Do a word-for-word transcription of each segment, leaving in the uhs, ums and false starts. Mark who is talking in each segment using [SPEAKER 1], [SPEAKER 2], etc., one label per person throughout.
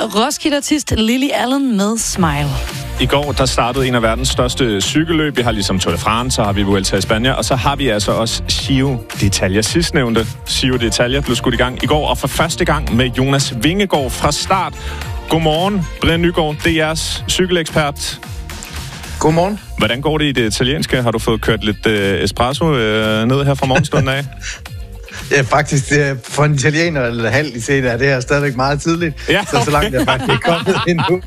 [SPEAKER 1] Roskilde-artist Lily Allen med Smile.
[SPEAKER 2] I går, der startede en af verdens største cykelløb. Vi har ligesom Tour de France, så har vi Vuelta i Spanien, og så har vi altså også Giro d'Italia sidstnævnte. Giro d'Italia blev skudt i gang i går, og for første gang med Jonas Vingegaard fra start. Godmorgen, Brian Nygaard, D R's cykelekspert.
[SPEAKER 3] Godmorgen.
[SPEAKER 2] Hvordan går det i det italienske? Har du fået kørt lidt øh, espresso øh, ned her fra morgenstunden af?
[SPEAKER 3] Ja, faktisk, det er for en italiener eller halv i scene, er det her stadigvæk meget tidligt. Ja, okay. Så så langt er jeg faktisk ikke kommet endnu.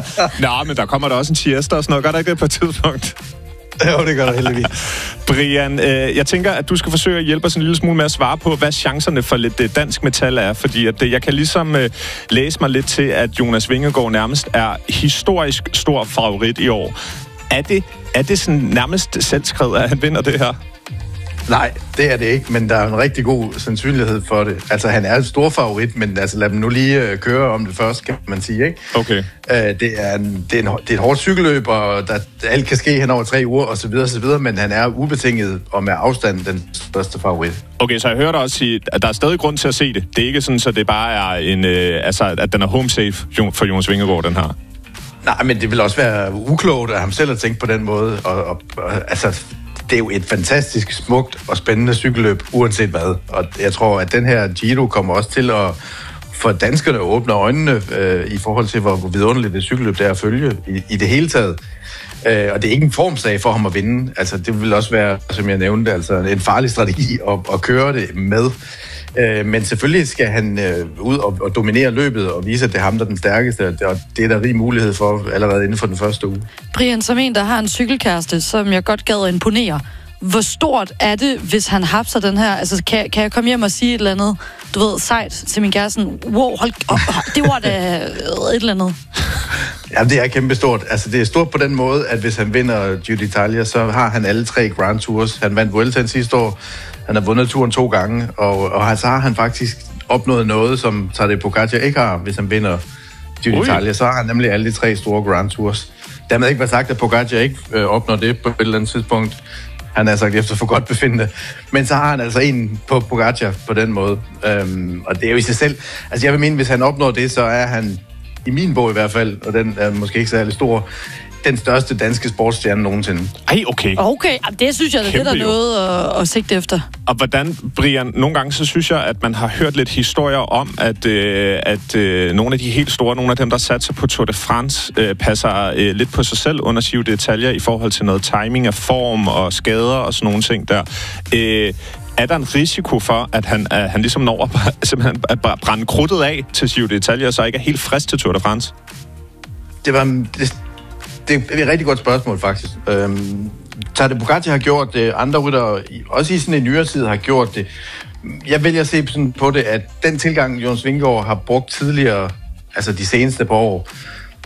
[SPEAKER 2] Nå, men der kommer der også en siesta og sådan noget. Gør der ikke det på et tidspunkt?
[SPEAKER 3] Jo, det gør der heldigvis.
[SPEAKER 2] Brian, øh, jeg tænker, at du skal forsøge at hjælpe os en lille smule med at svare på, hvad chancerne for lidt øh, dansk metal er. Fordi at, øh, jeg kan ligesom øh, læse mig lidt til, at Jonas Vingegaard nærmest er historisk stor favorit i år. Er det, er det sådan nærmest selvskrevet, at han vinder det her?
[SPEAKER 3] Nej, det er det ikke, men der er en rigtig god sandsynlighed for det. Altså, han er en stor favorit, men altså, lad dem nu lige øh, køre om det først, kan man sige, ikke?
[SPEAKER 2] Okay.
[SPEAKER 3] Øh, det, er en, det, er en, det er et hårdt cykelløb, og der, alt kan ske hen over tre uger, og så videre, og så videre, men han er ubetinget og med afstand den største favorit.
[SPEAKER 2] Okay, så jeg hørte også sige, at der er stadig grund til at se det. Det er ikke sådan, så det bare er en, øh, altså, at den er home safe for Jonas Vingegaard, den her.
[SPEAKER 3] Nej, men det vil også være uklogt af ham selv at tænke på den måde, og, og, og altså... Det er jo et fantastisk smukt og spændende cykelløb, uanset hvad. Og jeg tror, at den her Giro kommer også til at få danskerne at åbne øjnene øh, i forhold til, hvor vidunderligt det cykelløb der er at følge i, i det hele taget. Øh, og det er ikke en formsag for ham at vinde. Altså, det vil også være, som jeg nævnte, altså en farlig strategi at, at køre det med. Øh, men selvfølgelig skal han øh, ud og, og dominere løbet og vise, at det er ham, der er den stærkeste, og det er der rig mulighed for allerede inden for den første uge.
[SPEAKER 1] Brian, som en, der har en cykelkæreste, som jeg godt gad at imponere, hvor stort er det, hvis han hapser den her? Altså, kan, kan jeg komme hjem og sige et eller andet, du ved, sejt til min kæreste? Wow, hold, oh, det var da et eller andet.
[SPEAKER 3] Jamen, det er kæmpestort. Altså, det er stort på den måde, at hvis han vinder Giro d'Italia, så har han alle tre Grand Tours. Han vandt Vuelta sidste år. Han har vundet turen to gange, og, og så har han faktisk opnået noget, som Tadej Pogačar ikke har, hvis han vinder Giro d'Italia. Så har han nemlig alle de tre store Grand Tours. Dermed ikke været sagt, at Pogačar ikke øh, opnår det på et eller andet tidspunkt. Han har sagt efter for godt befindende. Men så har han altså en på Pogačar på den måde. Øhm, og det er jo i sig selv... Altså jeg vil mene, hvis han opnår det, så er han, i min bog i hvert fald, og den er måske ikke særlig stor, den største danske sportsstjerne nogensinde.
[SPEAKER 2] Ej, okay.
[SPEAKER 1] Okay, det synes jeg, det er der noget at, at sigte efter.
[SPEAKER 2] Og hvordan, Brian, nogle gange så synes jeg, at man har hørt lidt historier om, at, øh, at øh, nogle af de helt store, nogle af dem, der satser på Tour de France, øh, passer øh, lidt på sig selv under Giro d'Italia i forhold til noget timing af form og skader og sådan nogle ting der. Øh, er der en risiko for, at han, at han ligesom når at, simpelthen at brænde krudtet af til Giro d'Italia, så ikke er helt frisk til Tour de France?
[SPEAKER 3] Det var... Det Det er et rigtig godt spørgsmål, faktisk. Øhm, Tadej Pogačar har gjort det, andre ryttere, også i sådan en nyere tid, har gjort det. Jeg vælger at se sådan på det, at den tilgang, Jonas Vingegaard har brugt tidligere, altså de seneste par år,